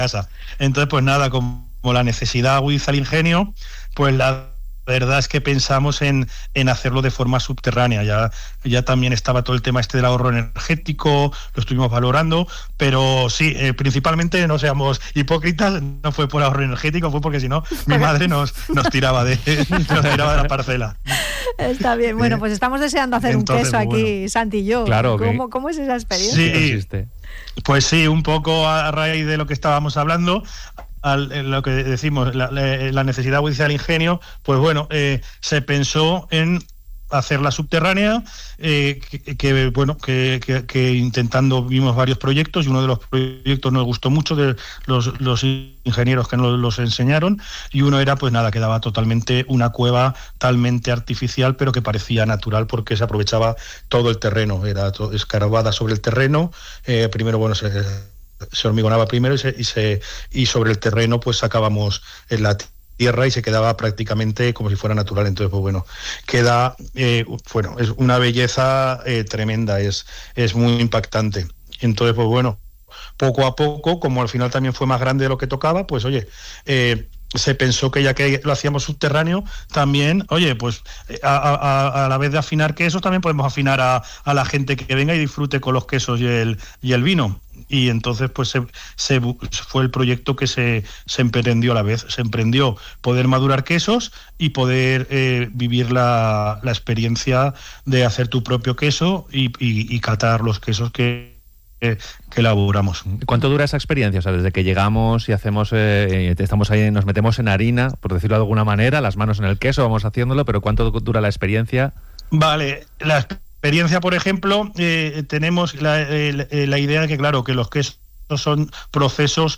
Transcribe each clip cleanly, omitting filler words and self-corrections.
casa. Entonces, pues nada, como la necesidad agudiza el ingenio, pues la verdad es que pensamos en hacerlo de forma subterránea. Ya también estaba todo el tema del ahorro energético, lo estuvimos valorando, pero sí, principalmente, no seamos hipócritas, no fue por ahorro energético, fue porque si no, mi madre nos tiraba de la parcela. Está bien, bueno, pues estamos deseando hacer un queso aquí, Santi y yo. Claro. ¿Cómo es esa experiencia? Sí, pues sí, un poco a raíz de lo que estábamos hablando, lo que decimos, la necesidad agudizar el ingenio, pues bueno, se pensó en hacerla subterránea, que intentando vimos varios proyectos, y uno de los proyectos nos gustó mucho, de los ingenieros que nos los enseñaron, y uno era, pues nada, que daba totalmente una cueva totalmente artificial, pero que parecía natural porque se aprovechaba todo el terreno, era escarbada sobre el terreno, primero, bueno, se hormigonaba primero y sobre el terreno pues sacábamos la tierra y se quedaba prácticamente como si fuera natural. Entonces, pues bueno, queda, es una belleza tremenda, es muy impactante. Entonces, pues bueno, poco a poco, como al final también fue más grande de lo que tocaba, pues oye, se pensó que ya que lo hacíamos subterráneo, también, oye, pues a la vez de afinar quesos, también podemos afinar a la gente que venga y disfrute con los quesos y el vino. Y entonces pues fue el proyecto que se emprendió a la vez. Se emprendió poder madurar quesos y poder vivir la experiencia de hacer tu propio queso y catar los quesos que elaboramos. ¿Cuánto dura esa experiencia? O sea, desde que llegamos y hacemos, estamos ahí, nos metemos en harina, por decirlo de alguna manera, las manos en el queso, vamos haciéndolo, pero ¿cuánto dura la experiencia? Vale, la experiencia, por ejemplo, tenemos la idea de que, claro, que los quesos son procesos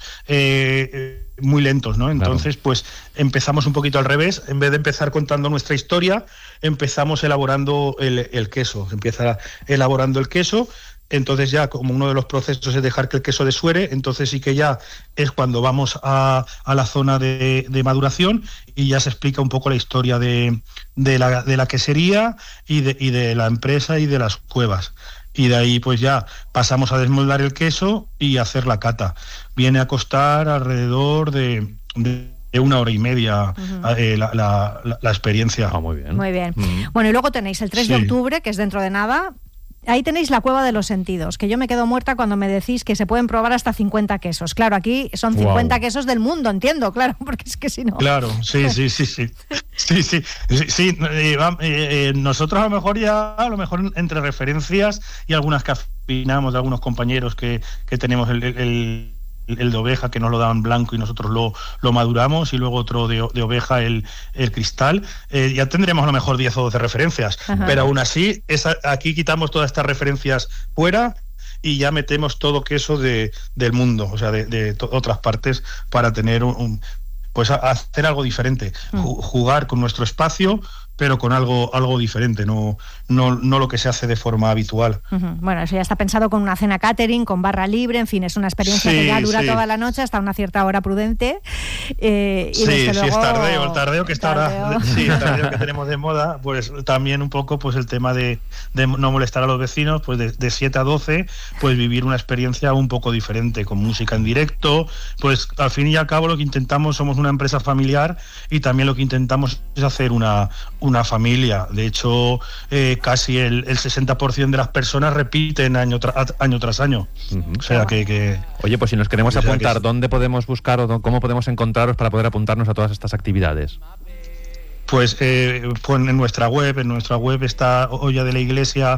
muy lentos, ¿no? Entonces, claro, pues empezamos un poquito al revés. En vez de empezar contando nuestra historia, empezamos elaborando el queso. Se empieza elaborando el queso. Entonces ya, como uno de los procesos es dejar que el queso desuere, entonces sí que ya es cuando vamos a la zona de maduración, y ya se explica un poco la historia de la quesería y de la empresa y de las cuevas. Y de ahí pues ya pasamos a desmoldar el queso y hacer la cata. Viene a costar alrededor de 1 hora y media la experiencia. Muy bien. Muy bien. Bueno, y luego tenéis el 3 de octubre, que es dentro de nada. Ahí tenéis la Cueva de los Sentidos, que yo me quedo muerta cuando me decís que se pueden probar hasta 50 quesos. Claro, aquí son 50 quesos del mundo, entiendo, claro, porque es que si no... Claro, sí. Nosotros a lo mejor entre referencias y algunas que afinamos de algunos compañeros que tenemos el de oveja, que nos lo daban blanco y nosotros lo maduramos, y luego otro de oveja, el cristal, ya tendremos a lo mejor 10 o 12 referencias. Ajá. Pero aún así, aquí quitamos todas estas referencias fuera y ya metemos todo queso del mundo, o sea, de otras partes, para tener pues hacer algo diferente, jugar con nuestro espacio, pero con algo diferente, no lo que se hace de forma habitual. Bueno, eso ya está pensado con una cena catering, con barra libre, en fin, es una experiencia que ya dura toda la noche hasta una cierta hora prudente. Y luego, es tardeo, el tardeo que está ahora, el tardeo que tenemos de moda, pues también un poco pues el tema de no molestar a los vecinos, pues de 7 a 12, pues vivir una experiencia un poco diferente, con música en directo, pues al fin y al cabo lo que intentamos, somos una empresa familiar, y también lo que intentamos es hacer una familia. De hecho, casi el 60% de las personas repiten año tras año. O sea que... Oye, pues si nos queremos apuntar, ¿dónde podemos buscar o cómo podemos encontraros para poder apuntarnos a todas estas actividades? Pues en nuestra web está Olla de la Iglesia,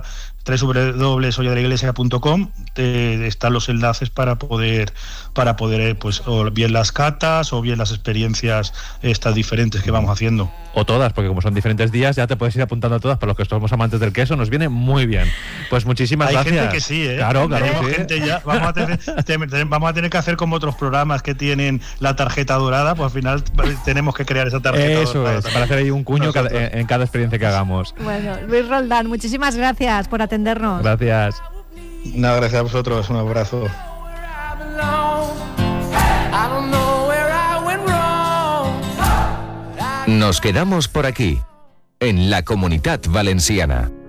www.olladelaiglesia.com, están los enlaces para poder pues o bien las catas o bien las experiencias estas diferentes que vamos haciendo. O todas, porque como son diferentes días ya te puedes ir apuntando a todas. Para los que somos amantes del queso nos viene muy bien. Pues muchísimas gracias. Hay gente que sí, Claro, tenemos sí. Gente ya, vamos a tener que hacer como otros programas que tienen la tarjeta dorada, pues al final tenemos que crear esa tarjeta dorada. Eso es, para hacer ahí un cuño en cada experiencia que hagamos. Bueno, Luis Roldán, muchísimas gracias por atendernos. Gracias. No, gracias a vosotros, un abrazo. Nos quedamos por aquí, en la Comunitat Valenciana.